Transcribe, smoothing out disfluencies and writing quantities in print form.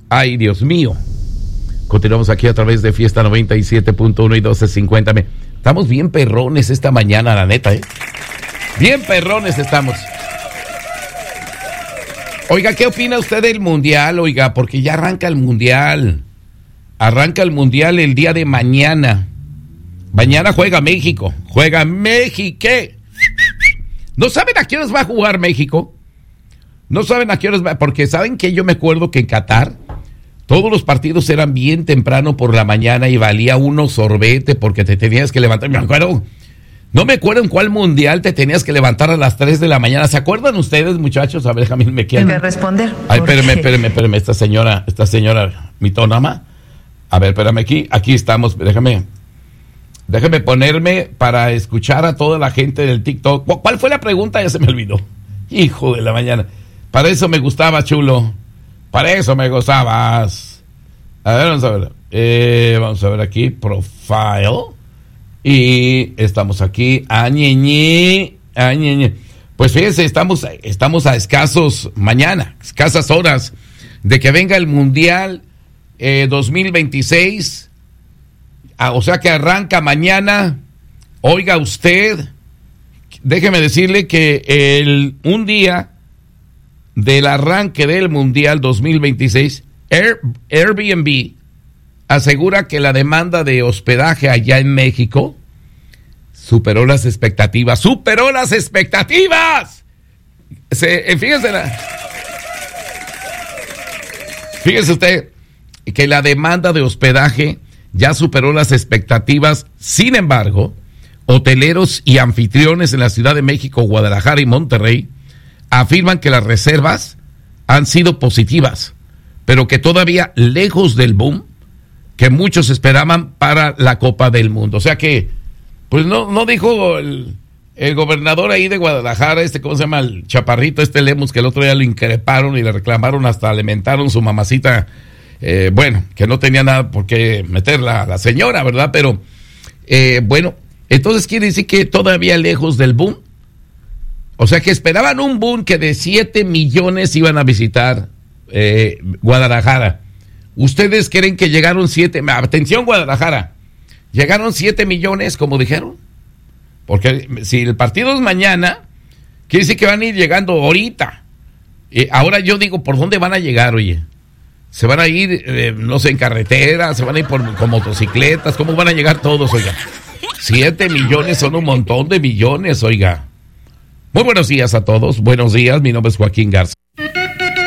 Ay, Dios mío. Continuamos aquí a través de Fiesta 97.1 y 1250. Estamos bien perrones esta mañana, la neta, ¿eh? Bien perrones estamos. Oiga, ¿qué opina usted del Mundial? Oiga, porque ya arranca el Mundial. Arranca el Mundial el día de mañana. Mañana juega México. Juega México. ¿No saben a qué horas va a jugar México? No saben a qué horas va, porque saben que yo me acuerdo que en Qatar todos los partidos eran bien temprano por la mañana y valía uno sorbete porque te tenías que levantar. No me acuerdo en cuál mundial te tenías que levantar a las 3 de la mañana. ¿Se acuerdan ustedes, muchachos? A ver, déjame me quedo. Debe responder. Ay, espérame, esta señora mitónama. A ver, espérame aquí estamos, déjame ponerme para escuchar a toda la gente del TikTok. ¿Cuál fue la pregunta? Ya se me olvidó. Hijo de la mañana. Para eso me gustaba, chulo. Para eso me gustabas. A ver, vamos a ver aquí, profile. Y estamos aquí. Pues fíjense, estamos a escasas horas de que venga el Mundial 2026. O sea que arranca mañana. Oiga usted, déjeme decirle que un día del arranque del Mundial 2026, Airbnb asegura que la demanda de hospedaje allá en México superó las expectativas. Fíjese usted que la demanda de hospedaje ya superó las expectativas. Sin embargo, hoteleros y anfitriones en la Ciudad de México, Guadalajara y Monterrey afirman que las reservas han sido positivas, pero que todavía lejos del boom que muchos esperaban para la Copa del Mundo. O sea que, pues no dijo el gobernador ahí de Guadalajara, ¿cómo se llama? El chaparrito, Lemus, que el otro día lo increparon y le reclamaron, hasta alimentaron su mamacita, bueno, que no tenía nada por qué meterla la señora, ¿verdad? Pero, bueno, entonces quiere decir que todavía lejos del boom. O sea que esperaban un boom que de 7 millones iban a visitar Guadalajara. ¿Ustedes creen que llegaron 7? Atención, Guadalajara. ¿Llegaron 7 millones, como dijeron? Porque si el partido es mañana, quiere decir que van a ir llegando ahorita. Ahora yo digo, ¿por dónde van a llegar, oye? ¿Se van a ir, no sé, en carretera? ¿Se van a ir con motocicletas? ¿Cómo van a llegar todos, oiga? 7 millones son un montón de millones, oiga. Muy buenos días a todos. Buenos días, mi nombre es Joaquín Garza.